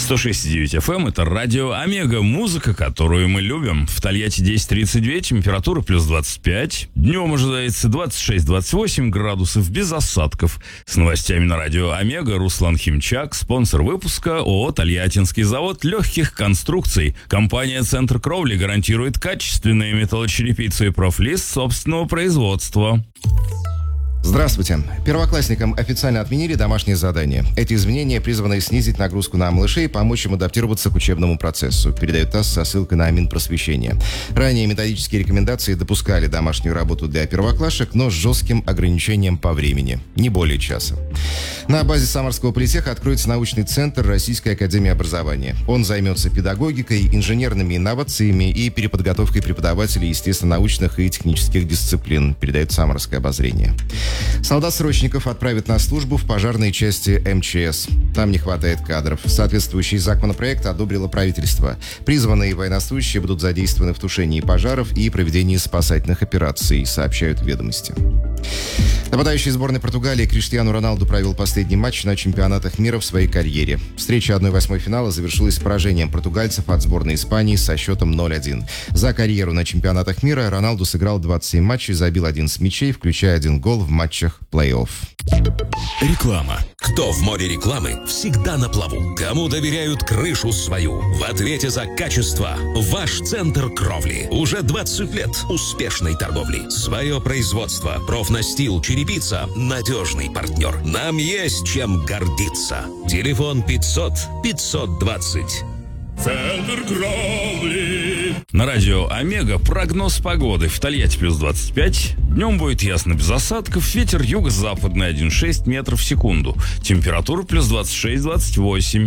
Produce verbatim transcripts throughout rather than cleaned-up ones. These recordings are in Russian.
сто шесть и девять эф эм — это радио Омега, музыка, которую мы любим. В Тольятти десять тридцать два, температура плюс двадцать пять. Днем ожидается двадцать шесть двадцать восемь градусов без осадков. С новостями на радио Омега Руслан Химчак, спонсор выпуска ООО «Тольяттинский завод легких конструкций». Компания «Центр кровли» гарантирует качественные металлочерепицы и профлист собственного производства. Здравствуйте. Первоклассникам официально отменили домашние задания. Эти изменения призваны снизить нагрузку на малышей и помочь им адаптироваться к учебному процессу, передает ТАСС со ссылкой на Минпросвещение. Ранее методические рекомендации допускали домашнюю работу для первоклашек, но с жестким ограничением по времени, не более часа. На базе Самарского политеха откроется научный центр Российской академии образования. Он займется педагогикой, инженерными инновациями и переподготовкой преподавателей естественно-научных и технических дисциплин, передает Самарское обозрение. Солдат-срочников отправят на службу в пожарные части эм че эс. Там не хватает кадров. Соответствующий законопроект одобрило правительство. Призванные военнослужащие будут задействованы в тушении пожаров и проведении спасательных операций, сообщают «Ведомости». Нападающий сборной Португалии Криштиану Роналду провел последний матч на чемпионатах мира в своей карьере. Встреча одной восьмой финала завершилась поражением португальцев от сборной Испании со счетом ноль один. За карьеру на чемпионатах мира Роналду сыграл двадцать семь матчей, забил одиннадцать мячей, включая один гол в матчах плей-офф. Реклама. Кто в море рекламы, всегда на плаву. Кому доверяют крышу свою? В ответе за качество ваш центр кровли. Уже двадцать лет успешной торговли. Свое производство, профнастил, черепица, надежный партнер. Нам есть чем гордиться. Телефон пятьсот пятьсот двадцать. Центр кровли. На радио Омега прогноз погоды. В Тольятти плюс двадцать пять. Днем будет ясно без осадков. Ветер юго-западный один целых шесть метров в секунду. Температура плюс двадцать шесть двадцать восемь.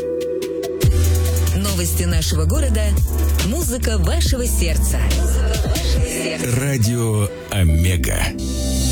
Новости нашего города. Музыка вашего сердца. Радио Омега.